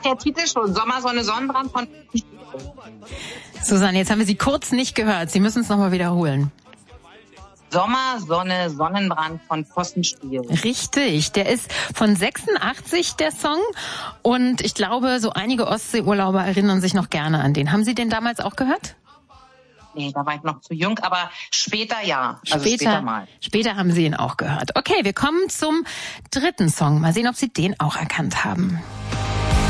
der Titel schon. Sommer, Sonne, Sonnenbrand von... Susanne, jetzt haben wir Sie kurz nicht gehört. Sie müssen es nochmal wiederholen. Sommer, Sonne, Sonnenbrand von Pfossenstiel. Richtig, der ist von 86, der Song. Und ich glaube, so einige Ostseeurlauber erinnern sich noch gerne an den. Haben Sie den damals auch gehört? Nee, da war ich noch zu jung, aber später ja. Also später mal. Später haben Sie ihn auch gehört. Okay, wir kommen zum dritten Song. Mal sehen, ob Sie den auch erkannt haben.